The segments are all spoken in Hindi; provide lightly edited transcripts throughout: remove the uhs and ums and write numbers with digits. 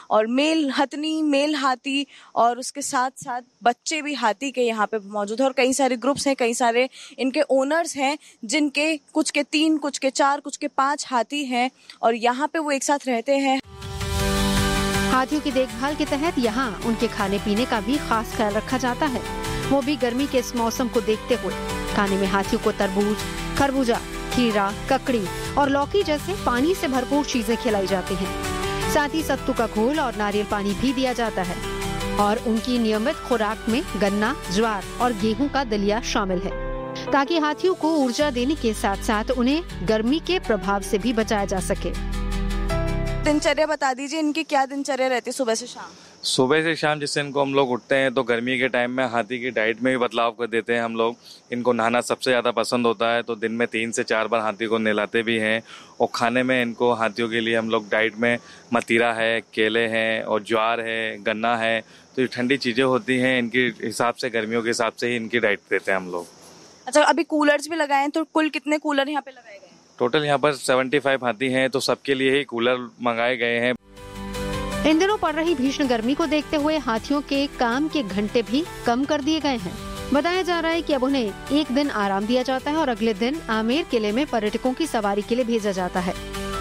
और मेल हथनी, मेल हाथी और उसके साथ साथ बच्चे भी हाथी के यहाँ पे मौजूद है। और कई सारे ग्रुप्स हैं, कई सारे इनके ओनर्स हैं जिनके कुछ के 3, कुछ के 4, कुछ के 5 हाथी हैं और यहाँ पे वो एक साथ रहते हैं। हाथियों की देखभाल के तहत यहाँ उनके खाने पीने का भी खास ख्याल रखा जाता है, वो भी गर्मी के इस मौसम को देखते हुए। खाने में हाथियों को तरबूज, खरबूजा, खीरा, ककड़ी और लौकी जैसे पानी से भरपूर चीजें खिलाई जाती हैं। साथ ही सत्तू का घोल और नारियल पानी भी दिया जाता है और उनकी नियमित खुराक में गन्ना, ज्वार और गेहूं का दलिया शामिल है, ताकि हाथियों को ऊर्जा देने के साथ साथ उन्हें गर्मी के प्रभाव से भी बचाया जा सके। दिनचर्या बता दीजिए, इनकी क्या दिनचर्या रहती है सुबह से शाम? सुबह से शाम जिससे इनको हम लोग उठते हैं तो गर्मी के टाइम में हाथी की डाइट में भी बदलाव कर देते हैं हम लोग। इनको नहाना सबसे ज़्यादा पसंद होता है, तो दिन में 3 से 4 बार हाथी को नहलाते भी हैं। और खाने में इनको हाथियों के लिए हम लोग डाइट में मतीरा है, केले हैं और ज्वार है, गन्ना है, तो ये ठंडी चीज़ें होती हैं, इनके हिसाब से गर्मियों के हिसाब से ही इनकी डाइट देते हैं हम लोग। अच्छा, अभी कूलर्स भी लगाए हैं, तो कुल कितने कूलर यहाँ पे लगाए गए हैं? टोटल यहाँ पर 75 हाथी हैं, तो सबके लिए ही कूलर मंगाए गए हैं। इन दिनों पड़ रही भीषण गर्मी को देखते हुए हाथियों के काम के घंटे भी कम कर दिए गए हैं। बताया जा रहा है कि अब उन्हें एक दिन आराम दिया जाता है और अगले दिन आमेर किले में पर्यटकों की सवारी के लिए भेजा जाता है।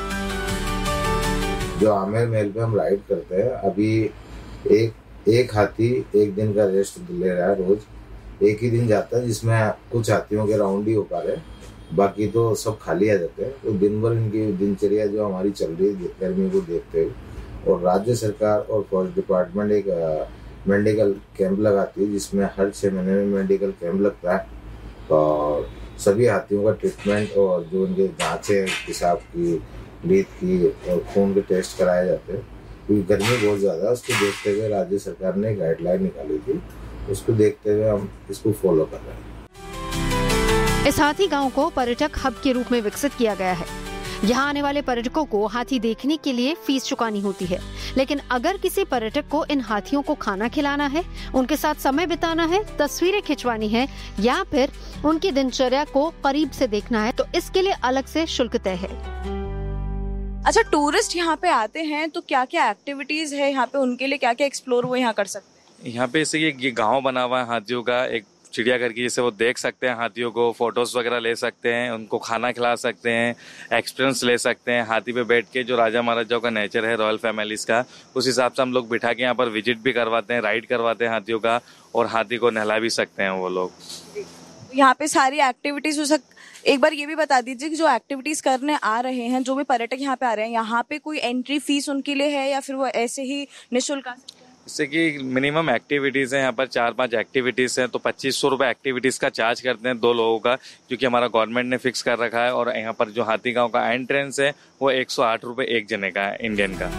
जो आमेर महल पे हम राइड करते हैं, अभी एक हाथी एक दिन का रेस्ट ले रहा है, रोज एक ही दिन जाता है, जिसमें कुछ हाथियों के राउंड ही हो पा रहे, बाकी तो सब खाली आ जाते हैं। तो दिन भर इनकी दिनचर्या जो हमारी चल रही है गर्मी को देखते हुए, और राज्य सरकार और फॉरेस्ट डिपार्टमेंट एक मेडिकल कैंप लगाती है, जिसमें हर 6 महीने में मेडिकल कैंप लगता है और सभी हाथियों का ट्रीटमेंट और जो उनके जाँचें, पेशाब की, लीद की और खून के टेस्ट कराए जाते हैं। क्योंकि गर्मी बहुत ज़्यादा है, उसको देखते हुए राज्य सरकार ने गाइडलाइन निकाली थी, उसको देखते हुए हम इसको फॉलो कर रहे हैं। इस हाथी गांव को पर्यटक हब के रूप में विकसित किया गया है। यहाँ आने वाले पर्यटकों को हाथी देखने के लिए फीस चुकानी होती है, लेकिन अगर किसी पर्यटक को इन हाथियों को खाना खिलाना है, उनके साथ समय बिताना है, तस्वीरें खिंचवानी है या फिर उनकी दिनचर्या को करीब से देखना है, तो इसके लिए अलग से शुल्क तय है। अच्छा, टूरिस्ट यहाँ पे आते हैं तो क्या क्या एक्टिविटीज है यहाँ पे, उनके लिए क्या क्या एक्सप्लोर वो यहाँ कर सकते हैं? यहाँ पे जैसे ये गाँव बना हुआ है हाथियों का, एक चिड़ियाघर की, जिससे वो देख सकते हैं हाथियों को, फोटोज वगैरह ले सकते हैं, उनको खाना खिला सकते हैं, एक्सपीरियंस ले सकते हैं। हाथी पे बैठ के जो राजा महाराजाओं का नेचर है, रॉयल फैमिलीज का, उस हिसाब से हम लोग बिठा के यहाँ पर विजिट भी करवाते हैं, राइड करवाते हैं हाथियों का, और हाथी को नहला भी सकते हैं वो लोग। यहाँ पे सारी एक्टिविटीज हो एक बार ये भी बता दीजिए कि जो एक्टिविटीज करने आ रहे हैं, जो भी पर्यटक यहाँ पे आ रहे हैं, यहाँ पे कोई एंट्री फीस उनके लिए है या फिर वो ऐसे ही निःशुल्क आ सकते हैं? जैसे कि मिनिमम एक्टिविटीज़ हैं यहाँ पर 4-5 एक्टिविटीज़ हैं, तो 2500 रुपये एक्टिविटीज़ का चार्ज करते हैं 2 लोगों का, क्योंकि हमारा गवर्नमेंट ने फिक्स कर रखा है। और यहाँ पर जो हाथी गांव का एंट्रेंस है वो 108 रुपये एक जने का है, इंडियन का।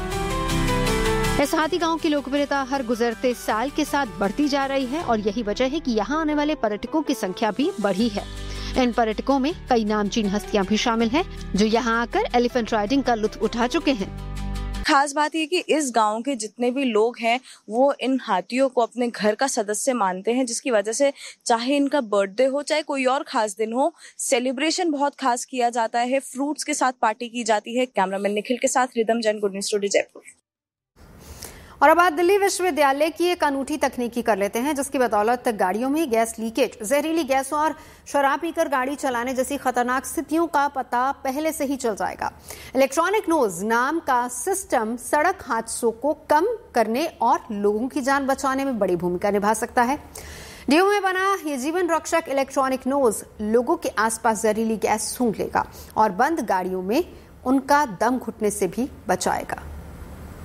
इस हाथी गांव की लोकप्रियता हर गुजरते साल के साथ बढ़ती जा रही है और यही वजह है कि यहाँ आने वाले पर्यटकों की संख्या भी बढ़ी है। इन पर्यटकों में कई नामचीन हस्तियां भी शामिल हैं, जो यहाँ आकर एलिफेंट राइडिंग का लुत्फ उठा चुके हैं। खास बात ये कि इस गांव के जितने भी लोग हैं वो इन हाथियों को अपने घर का सदस्य मानते हैं, जिसकी वजह से चाहे इनका बर्थडे हो, चाहे कोई और खास दिन हो, सेलिब्रेशन बहुत खास किया जाता है। फ्रूट्स के साथ पार्टी की जाती है। कैमरामैन निखिल के साथ rhythm Jain, good news studio Jaipur. और अब बात दिल्ली विश्वविद्यालय की एक अनूठी तकनीक की कर लेते हैं, जिसकी बदौलत गाड़ियों में गैस लीकेज, जहरीली गैसों और शराब पीकर गाड़ी चलाने जैसी खतरनाक स्थितियों का पता पहले से ही चल जाएगा। इलेक्ट्रॉनिक नोज नाम का सिस्टम सड़क हादसों को कम करने और लोगों की जान बचाने में बड़ी भूमिका निभा सकता है। डीयू में बना ये जीवन रक्षक इलेक्ट्रॉनिक नोज लोगों के आसपास जहरीली गैस सूंघ लेगा और बंद गाड़ियों में उनका दम घुटने से भी बचाएगा।